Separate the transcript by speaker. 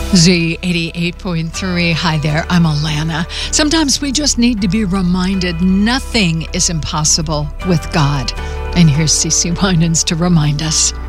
Speaker 1: Z88.3. Hi there, I'm Alana. Sometimes we just need to be reminded nothing is impossible with God. And here's CeCe Winans to remind us.